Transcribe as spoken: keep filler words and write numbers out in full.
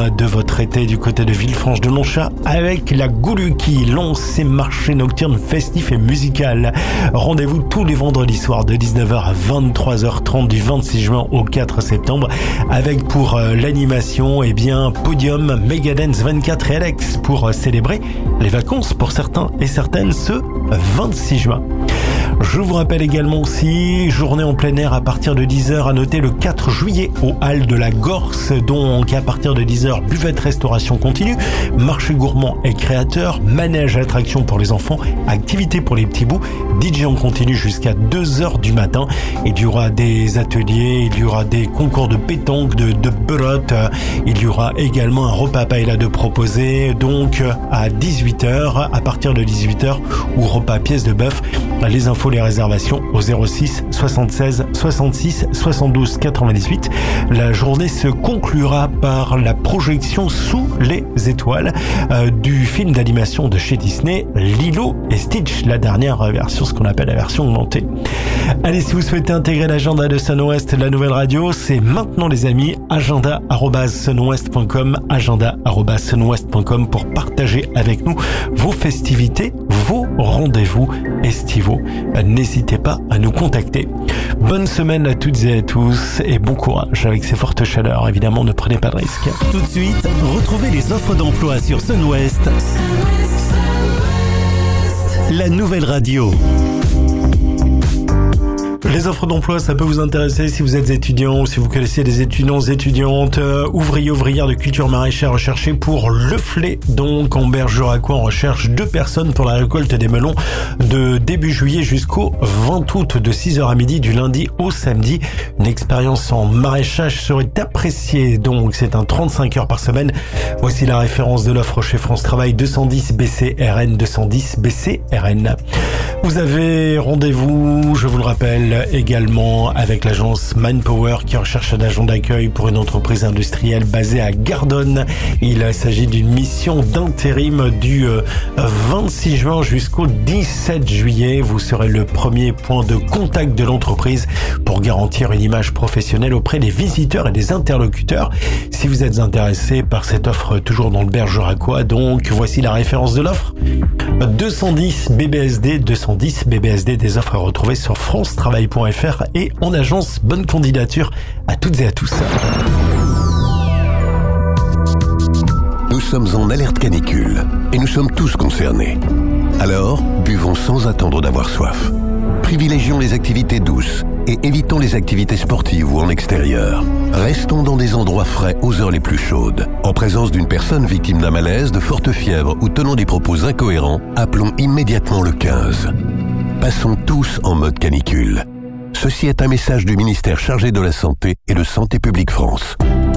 bien de votre été du côté de Villefranche-de-Longchamp avec la Goulue qui lance ses marchés nocturnes festifs et musicales. Rendez-vous tous les vendredis soirs de dix-neuf heures à vingt-trois heures trente du vingt-six juin au quatre septembre avec pour euh, l'animation eh bien Podium, Megadance vingt-quatre et Alex pour euh, célébrer les vacances pour certains et certaines ce vingt-six juin. Je vous rappelle également aussi, journée en plein air à partir de dix heures, à noter le quatre juillet au Hall de la Gorse, donc à partir de dix heures, buvette restauration continue, marché gourmand et créateur, manège attraction pour les enfants, activités pour les petits bouts, D J en continu jusqu'à deux heures du matin. Il y aura des ateliers, il y aura des concours de pétanque, de, de belote, il y aura également un repas paella de proposer, donc à dix-huit heures, à partir de dix-huit heures, ou repas pièce de bœuf. Les infos, les réservations au zéro six soixante-seize soixante-six soixante-douze quatre-vingt-dix-huit. La journée se conclura par la projection sous les étoiles euh, du film d'animation de chez Disney, Lilo et Stitch, la dernière version, ce qu'on appelle la version augmentée. Allez, si vous souhaitez intégrer l'agenda de Sun West, la nouvelle radio, c'est maintenant les amis, agenda arobase sunwest point com, agenda arobase sunwest point com pour partager avec nous vos festivités, vos rendez-vous estivaux. N'hésitez pas à nous contacter. Bonne semaine à toutes et à tous et bon courage avec ces fortes chaleurs. Évidemment, ne prenez pas de risques. Tout de suite, retrouvez les offres d'emploi sur Sun West, la nouvelle radio. Les offres d'emploi, ça peut vous intéresser si vous êtes étudiant ou si vous connaissez des étudiants, étudiantes, euh, ouvriers, ouvrières de culture maraîchère recherchés pour Le Flé. Donc, en Bergeracois, on recherche deux personnes pour la récolte des melons de début juillet jusqu'au vingt août de six heures à midi du lundi au samedi. Une expérience en maraîchage serait appréciée. Donc, c'est un trente-cinq heures par semaine. Voici la référence de l'offre chez France Travail deux cent dix B C R N, deux cent dix B C R N. Vous avez rendez-vous, je vous le rappelle, également avec l'agence Manpower qui recherche un agent d'accueil pour une entreprise industrielle basée à Gardonne. Il s'agit d'une mission d'intérim du vingt-six juin jusqu'au dix-sept juillet. Vous serez le premier point de contact de l'entreprise pour garantir une image professionnelle auprès des visiteurs et des interlocuteurs. Si vous êtes intéressé par cette offre toujours dans le Bergeracois, donc voici la référence de l'offre. deux cent dix B B S D, deux cent dix B B S D, des offres à retrouver sur france travail point f r et en agence. Bonne candidature à toutes et à tous. Nous sommes en alerte canicule et nous sommes tous concernés. Alors, buvons sans attendre d'avoir soif. Privilégions les activités douces et évitons les activités sportives ou en extérieur. Restons dans des endroits frais aux heures les plus chaudes. En présence d'une personne victime d'un malaise, de forte fièvre ou tenant des propos incohérents, appelons immédiatement le quinze. Passons tous en mode canicule. Ceci est un message du ministère chargé de la Santé et de Santé publique France.